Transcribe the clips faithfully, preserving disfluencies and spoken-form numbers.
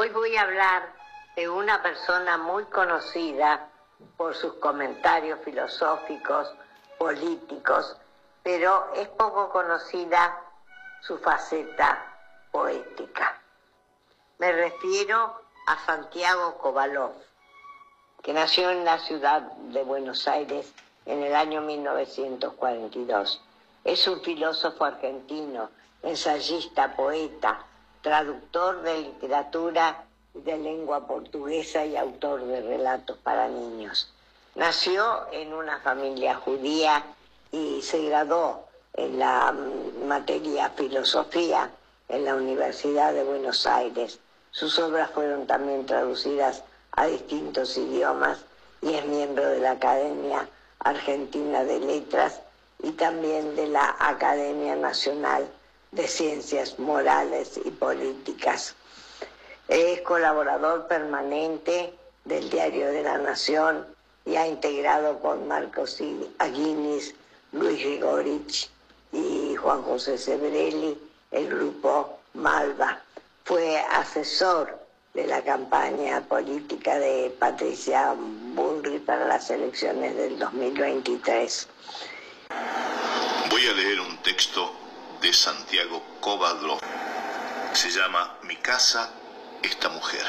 Hoy voy a hablar de una persona muy conocida por sus comentarios filosóficos, políticos, pero es poco conocida su faceta poética. Me refiero a Santiago Kovalov, que nació en la ciudad de Buenos Aires en el año mil novecientos cuarenta y dos. Es un filósofo argentino, ensayista, poeta, traductor de literatura y de lengua portuguesa y autor de relatos para niños. Nació en una familia judía y se graduó en la materia filosofía en la Universidad de Buenos Aires. Sus obras fueron también traducidas a distintos idiomas y es miembro de la Academia Argentina de Letras y también de la Academia Nacional de Ciencias Morales y Políticas. Es colaborador permanente del Diario de la Nación y ha integrado con Marcos Aguinis, Luis Grigorich y Juan José Sebrelli el grupo Malva. Fue asesor de la campaña política de Patricia Bullrich para las elecciones del dos mil veintitrés. Voy a leer un texto de Santiago Kovalov. Se llama Mi casa, esta mujer.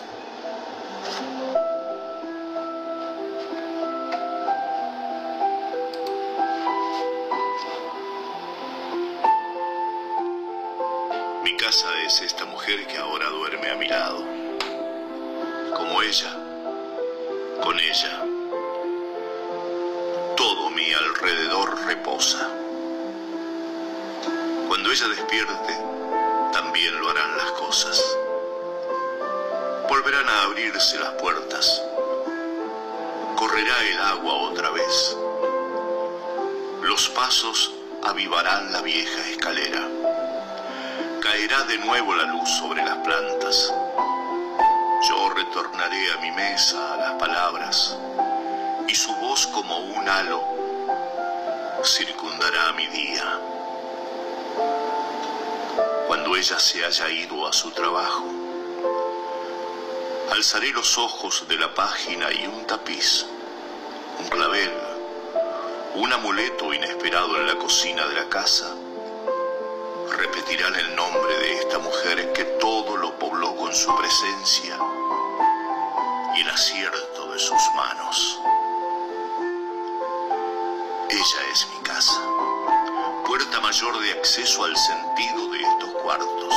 Mi casa es esta mujer que ahora duerme a mi lado. Como ella, con ella, todo mi alrededor reposa. Cuando ella despierte, también lo harán las cosas. Volverán a abrirse las puertas. Correrá el agua otra vez. Los pasos avivarán la vieja escalera. Caerá de nuevo la luz sobre las plantas. Yo retornaré a mi mesa, a las palabras, y su voz como un halo circundará mi día. Cuando ella se haya ido a su trabajo, alzaré los ojos de la página y un tapiz, un clavel, un amuleto inesperado en la cocina de la casa, repetirán el nombre de esta mujer que todo lo pobló con su presencia y el acierto de sus manos. Ella es mi casa, puerta mayor de acceso al sentido de estos cuartos.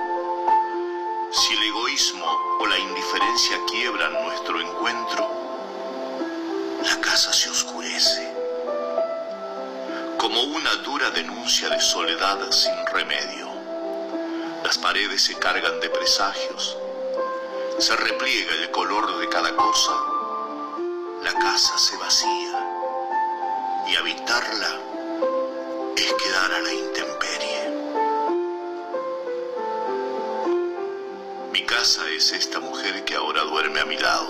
Si el egoísmo o la indiferencia quiebran nuestro encuentro, la casa se oscurece, como una dura denuncia de soledad sin remedio. Las paredes se cargan de presagios, se repliega el color de cada cosa, la casa se vacía, y habitarla es quedar a la intemperie. Mi casa es esta mujer que ahora duerme a mi lado.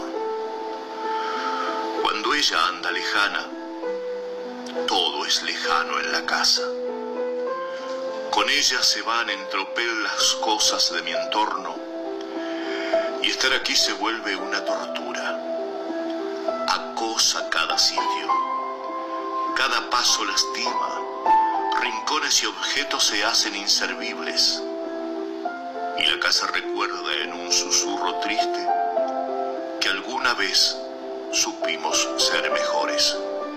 Cuando ella anda lejana, todo es lejano en la casa. Con ella se van en tropel las cosas de mi entorno y estar aquí se vuelve una tortura. Acosa cada sitio, cada paso lastima, rincones y objetos se hacen inservibles y la casa recuerda en un susurro triste que alguna vez supimos ser mejores.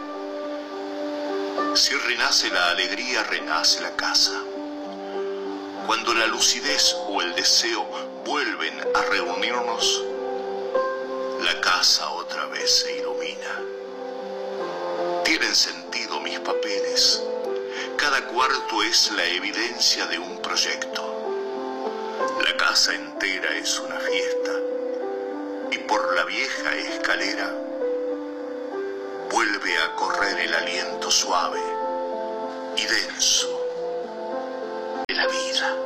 Si renace la alegría, renace la casa. Cuando la lucidez o el deseo vuelven a reunirnos, la casa otra vez se ilumina. Tienen sentido mis papeles. Cada cuarto es la evidencia de un proyecto. La casa entera es una fiesta. Y por la vieja escalera vuelve a correr el aliento suave y denso de la vida.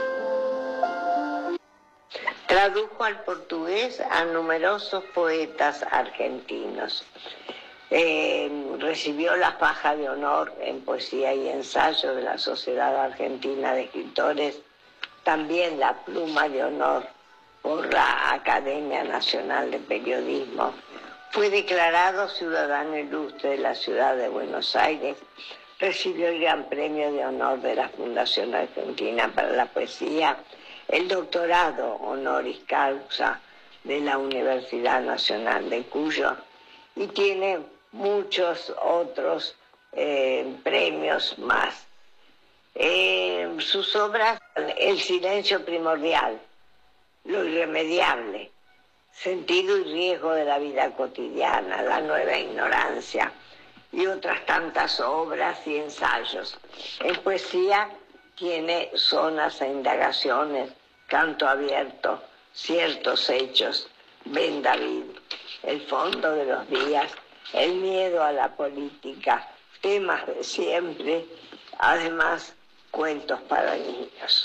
Tradujo al portugués a numerosos poetas argentinos. Eh, recibió la faja de honor en poesía y ensayo de la Sociedad Argentina de Escritores, también la pluma de honor por la Academia Nacional de Periodismo. Fue declarado ciudadano ilustre de la ciudad de Buenos Aires. Recibió el Gran Premio de Honor de la Fundación Argentina para la Poesía, el doctorado honoris causa de la Universidad Nacional de Cuyo, y tiene muchos otros eh, premios más. Eh, sus obras, El silencio primordial, Lo irremediable, Sentido y riesgo de la vida cotidiana, La nueva ignorancia, y otras tantas obras y ensayos. En poesía tiene Zonas e indagaciones, Canto abierto, Ciertos hechos, Ben David, El fondo de los días, El miedo a la política, Temas de siempre, además cuentos para niños.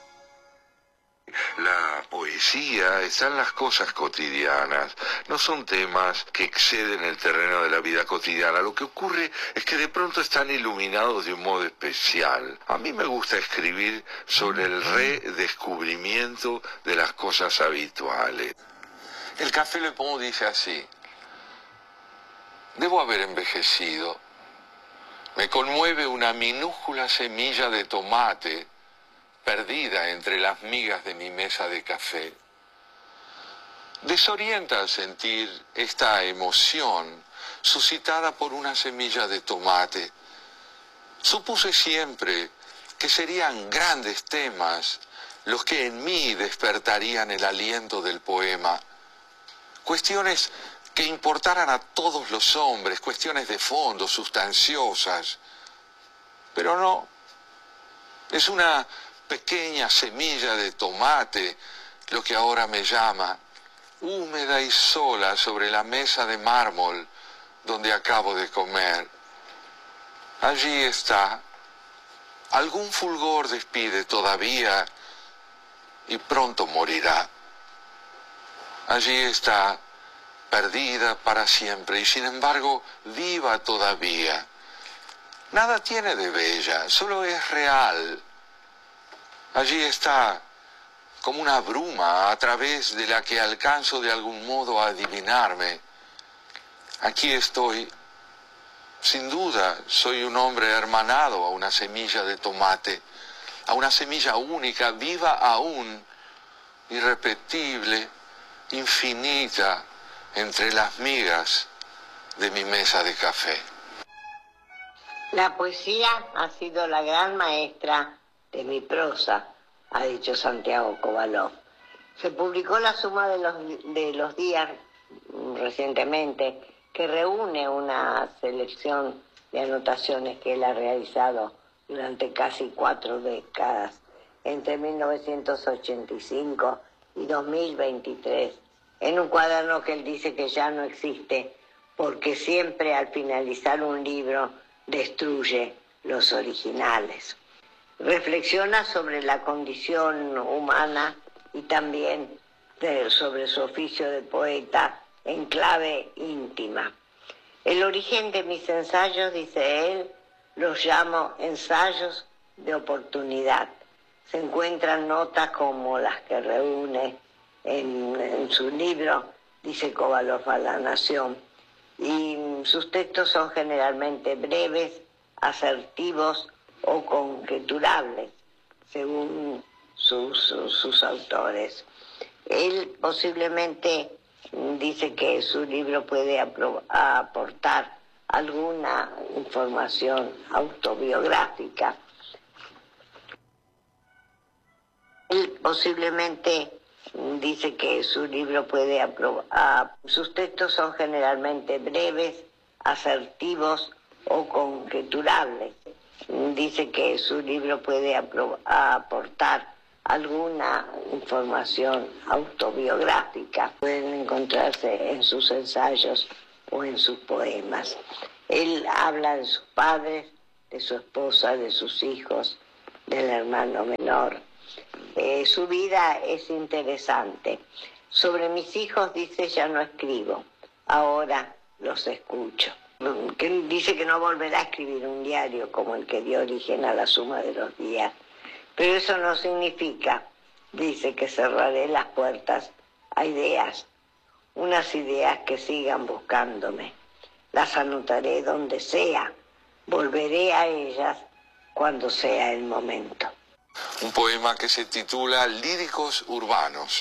La poesía está en las cosas cotidianas, no son temas que exceden el terreno de la vida cotidiana. Lo que ocurre es que de pronto están iluminados de un modo especial. A mí me gusta escribir sobre el redescubrimiento de las cosas habituales. El Café Le Bon dice así: debo haber envejecido. Me conmueve una minúscula semilla de tomate perdida entre las migas de mi mesa de café. Desorienta al sentir esta emoción suscitada por una semilla de tomate. Supuse siempre que serían grandes temas los que en mí despertarían el aliento del poema. Cuestiones que importaran a todos los hombres, cuestiones de fondo, sustanciosas. Pero no, es una pequeña semilla de tomate lo que ahora me llama, húmeda y sola sobre la mesa de mármol donde acabo de comer. Allí está, algún fulgor despide todavía y pronto morirá. Allí está, perdida para siempre y sin embargo viva todavía. Nada tiene de bella, solo es real. Allí está, como una bruma a través de la que alcanzo de algún modo a adivinarme. Aquí estoy. Sin duda, soy un hombre hermanado a una semilla de tomate, a una semilla única, viva aún, irrepetible, infinita, entre las migas de mi mesa de café. La poesía ha sido la gran maestra de mi prosa, ha dicho Santiago Kovalov. Se publicó la Suma de los, de los días recientemente, que reúne una selección de anotaciones que él ha realizado durante casi cuatro décadas, entre mil novecientos ochenta y cinco y dos mil veintitrés, en un cuaderno que él dice que ya no existe, porque siempre al finalizar un libro destruye los originales. Reflexiona sobre la condición humana y también de, sobre su oficio de poeta en clave íntima. El origen de mis ensayos, dice él, los llamo ensayos de oportunidad. Se encuentran notas como las que reúne en, en su libro, dice Kovalov a La Nación, y sus textos son generalmente breves, asertivos o conjeturables, según sus, sus, sus autores. Él posiblemente dice que su libro puede aportar alguna información autobiográfica. Él posiblemente dice que su libro puede aprobar. Sus textos son generalmente breves, asertivos o conjeturables. Dice que su libro puede aportar alguna información autobiográfica. Pueden encontrarse en sus ensayos o en sus poemas. Él habla de sus padres, de su esposa, de sus hijos, del hermano menor. Eh, su vida es interesante. Sobre mis hijos dice: ya no escribo, ahora los escucho. Que dice que no volverá a escribir un diario como el que dio origen a La Suma de los días. Pero eso no significa dice que cerraré las puertas a ideas, unas ideas que sigan buscándome. Las anotaré donde sea, volveré a ellas cuando sea el momento. Un poema que se titula Líricos urbanos.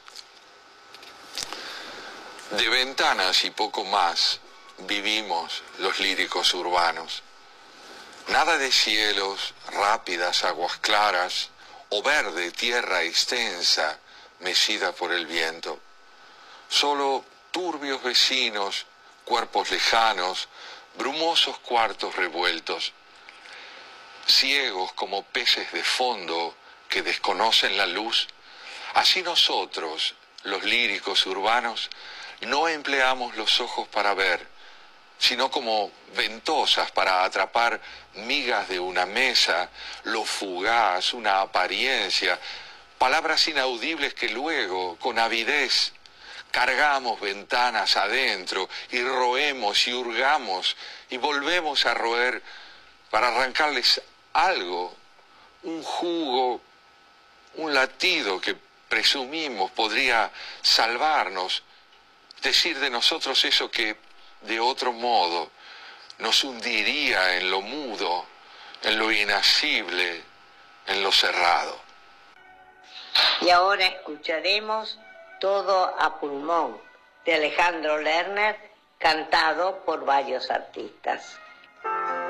De ventanas y poco más vivimos los líricos urbanos. Nada de cielos, rápidas aguas claras, o verde tierra extensa mecida por el viento. Solo turbios vecinos, cuerpos lejanos, brumosos cuartos revueltos. Ciegos como peces de fondo que desconocen la luz, así nosotros, los líricos urbanos, no empleamos los ojos para ver, sino como ventosas para atrapar migas de una mesa, lo fugaz, una apariencia, palabras inaudibles que luego, con avidez, cargamos ventanas adentro y roemos y hurgamos y volvemos a roer para arrancarles algo, un jugo, un latido que presumimos podría salvarnos, decir de nosotros eso que de otro modo nos hundiría en lo mudo, en lo inacible, en lo cerrado. Y ahora escucharemos Todo a pulmón, de Alejandro Lerner, cantado por varios artistas.